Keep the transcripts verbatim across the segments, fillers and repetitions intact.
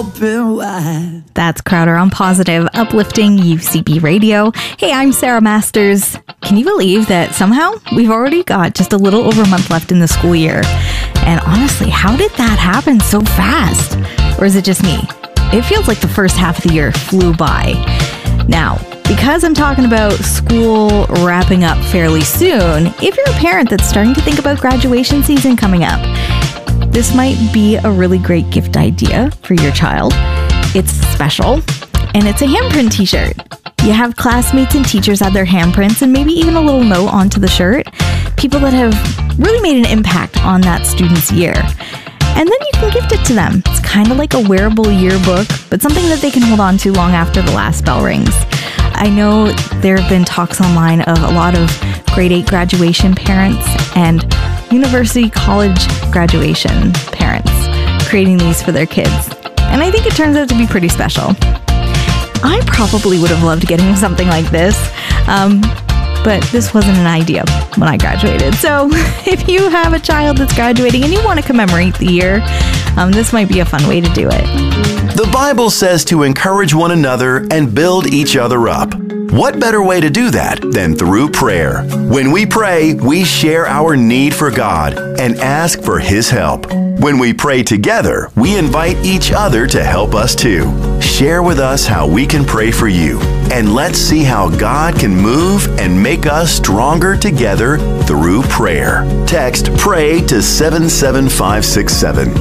That's Crowder on Positive, uplifting U C B Radio. Hey, I'm Sarah Masters. Can you believe that somehow we've already got just a little over a month left in the school year? And honestly, how did that happen so fast? Or is it just me? It feels like the first half of the year flew by. Now, because I'm talking about school wrapping up fairly soon, if you're a parent that's starting to think about graduation season coming up, this might be a really great gift idea for your child. It's special, and it's a handprint t-shirt. You have classmates and teachers add their handprints and maybe even a little note onto the shirt. People that have really made an impact on that student's year. And then you can gift it to them. It's kind of like a wearable yearbook, but something that they can hold on to long after the last bell rings. I know there have been talks online of a lot of grade eight graduation parents and university college graduation parents creating these for their kids. And I think it turns out to be pretty special. I probably would have loved getting something like this, um, but this wasn't an idea when I graduated. So if you have a child that's graduating and you want to commemorate the year, um, this might be a fun way to do it. The Bible says to encourage one another and build each other up. What better way to do that than through prayer? When we pray, we share our need for God and ask for His help. When we pray together, we invite each other to help us too. Share with us how we can pray for you, and let's see how God can move and make us stronger together through prayer. Text PRAY to seven seven five six seven.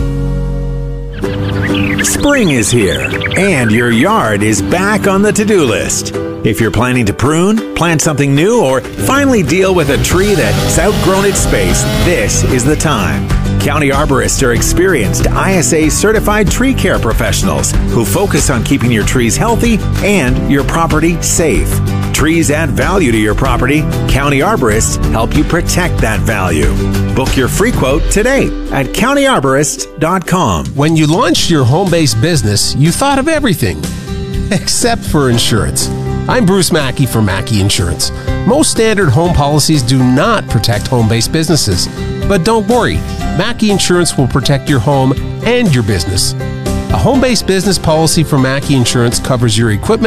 Spring is here, and your yard is back on the to-do list. If you're planning to prune, plant something new, or finally deal with a tree that's outgrown its space, this is the time. County arborists are experienced I S A-certified tree care professionals who focus on keeping your trees healthy and your property safe. Trees add value to your property. County arborists help you protect that value. Book your free quote today at county arborist dot com. When you launched your home-based business, you thought of everything except for insurance. I'm Bruce Mackey for Mackey Insurance. Most standard home policies do not protect home-based businesses. But don't worry, Mackey Insurance will protect your home and your business. A home-based business policy from Mackey Insurance covers your equipment,